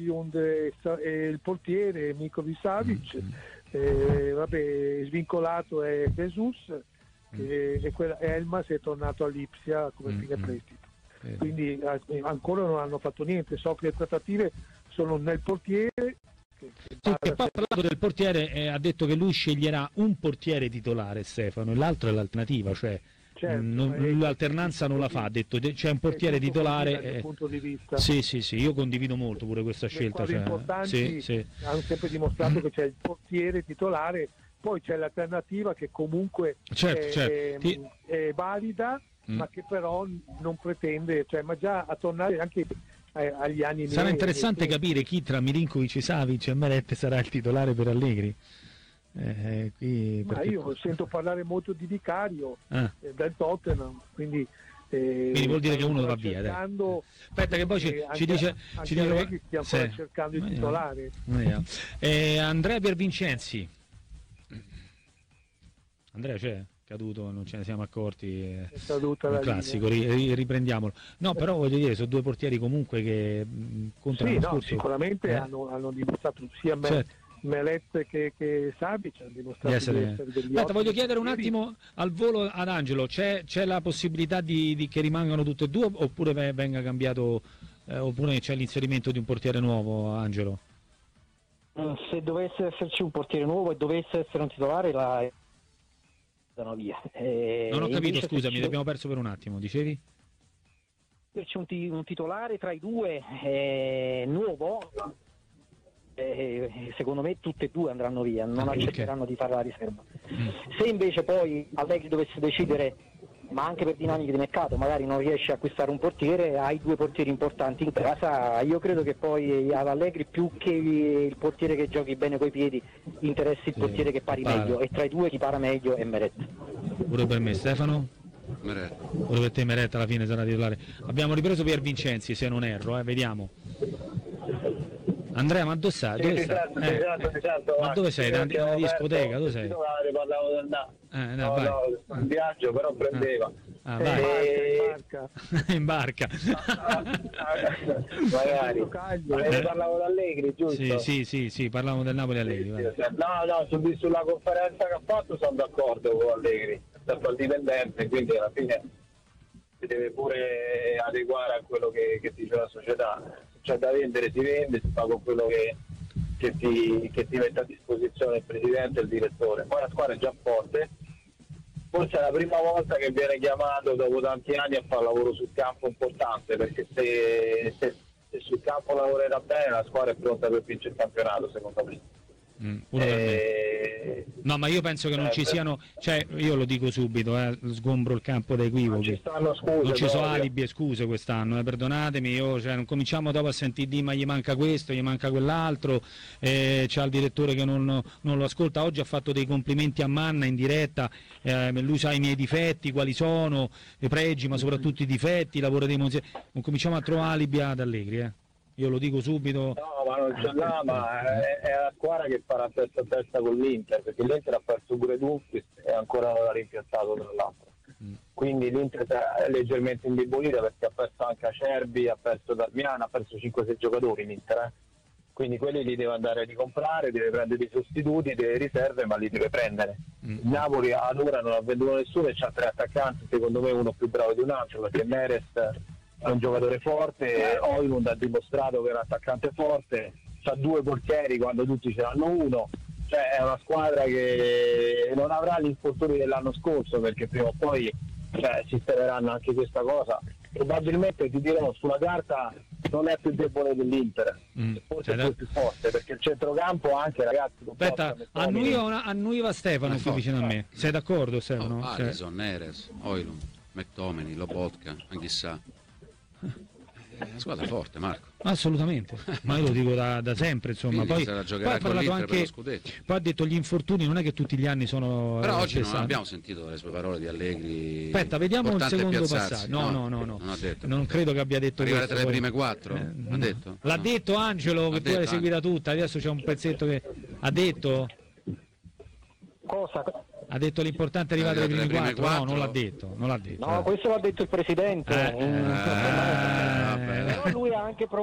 Højlund e il portiere Milinković-Savić, svincolato è Jesus, e Elmas è tornato all'Ipsia come fine prestito. Quindi ancora non hanno fatto niente. So che le trattative sono nel portiere. Sì, e poi ha parlato del portiere, ha detto che lui sceglierà un portiere titolare, Stefano, e l'altro è l'alternativa, cioè l'alternanza non la fa, ha detto c'è un portiere titolare. Dal punto di vista. Sì, io condivido molto pure questa scelta. Cioè, importanti hanno sempre dimostrato che c'è il portiere titolare, poi c'è l'alternativa che comunque è valida, ma che però non pretende, ma già a tornare anche agli anni. Sarà interessante capire chi tra Milinković-Savić e Meret sarà il titolare per Allegri. Io sento parlare molto di Vicario dal Tottenham, quindi vuol dire che uno va via. Aspetta che poi ci dice Allegri stiamo cercando il titolare. Andrea Piervincenzi. Andrea c'è? Caduto, non ce ne siamo accorti, è un classico, riprendiamolo. No, però voglio dire, sono due portieri comunque che contano l'anno scorso. Sicuramente hanno dimostrato sia Meret che Savić hanno dimostrato di essere degli Aspetta, voglio chiedere un attimo al volo ad Angelo, c'è la possibilità di che rimangano tutte e due, oppure venga cambiato, oppure c'è l'inserimento di un portiere nuovo, Angelo? Se dovesse esserci un portiere nuovo e dovesse essere un titolare via. Non ho capito, scusami, ti abbiamo perso per un attimo, dicevi? C'è un titolare tra i due nuovo, secondo me tutte e due andranno via, non accetteranno di fare la riserva. Se invece poi Allegri dovesse decidere, ma anche per dinamiche di mercato, magari non riesce a acquistare un portiere, hai due portieri importanti in casa, io credo che poi ad Allegri più che il portiere che giochi bene coi piedi interessi il portiere che pari meglio, e tra i due chi para meglio è Meret. Pure per me, Stefano? Meret. Pure per te Meret alla fine sarà titolare. Abbiamo ripreso Piervincenzi, se non erro, vediamo. Andrea, ma dove stai? Esatto, ma dove sei? Nella discoteca? Dove sei? Parlavo del in viaggio, però prendeva. Vai. In barca. Magari. Parlavo d'Allegri, giusto? Sì, parlavamo del Napoli Allegri. No, sulla conferenza che ha fatto sono d'accordo con Allegri, è stato al dipendente, quindi alla fine si deve pure adeguare a quello che dice la società. C'è da vendere, si vende, si fa con quello che ti mette a disposizione il presidente e il direttore. Poi la squadra è già forte, forse è la prima volta che viene chiamato dopo tanti anni a fare un lavoro sul campo importante, perché se sul campo lavorerà bene la squadra è pronta per vincere il campionato, secondo me. No, ma io penso che non ci siano, io lo dico subito, sgombro il campo da equivoci, non ci sono alibi e scuse quest'anno, perdonatemi, non cominciamo dopo a sentire ma gli manca questo, gli manca quell'altro, c'è il direttore che non lo ascolta. Oggi ha fatto dei complimenti a Manna in diretta, lui sa i miei difetti, quali sono, i pregi, ma soprattutto i difetti, non cominciamo a trovare alibi ad Allegri, io lo dico subito. No, ma non c'è ma è la squadra che farà testa a testa con l'Inter, perché l'Inter ha perso pure Dumfries e ancora non l'ha rimpiazzato tra l'altro. Quindi l'Inter è leggermente indebolita perché ha perso anche Acerbi, ha perso Darmian, ha perso 5-6 giocatori l'Inter. Quindi quelli li deve andare a ricomprare, deve prendere i sostituti, delle riserve, ma li deve prendere. Il Napoli ad ora non ha venduto nessuno e c'ha 3 attaccanti, secondo me uno più bravo di un altro, perché Neres è un giocatore forte, Højlund ha dimostrato che è un attaccante forte, c'ha 2 portieri quando tutti ce l'hanno uno, è una squadra che non avrà gli infortuni dell'anno scorso, perché prima o poi sistemeranno anche questa cosa. Probabilmente ti dirò, sulla carta non è più debole dell'Inter, forse è più forte, perché il centrocampo anche, ragazzi. Aspetta, annuiva Stefano qui vicino a me, sei d'accordo Stefano? Alisson, Neres, Højlund, McTominay, Lobotka, Anghissà. Una squadra forte, Marco. Assolutamente, ma io lo dico da sempre, insomma. Poi ha parlato anche, poi ha detto gli infortuni non è che tutti gli anni sono. Però oggi non abbiamo sentito le sue parole di Allegri. Aspetta, vediamo il secondo passaggio. No. Non ha detto. Non credo che abbia detto arrivare questo. Tra le prime 4? Ha detto? L'ha detto Angelo, che tu l'hai seguita tutta. Adesso c'è un pezzetto che ha detto. Cosa? Ha detto l'importante è arrivare alle prime 4. No, non l'ha detto. No, questo l'ha detto il presidente. Vabbè. Però lui ha anche